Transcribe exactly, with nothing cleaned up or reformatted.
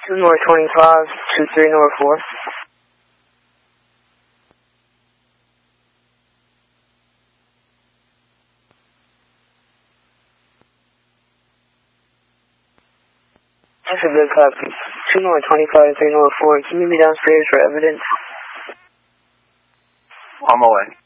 two North twenty-five, two three North four. That's a good copy. two North twenty-five, three North four. Can you meet me downstairs for evidence? On my way.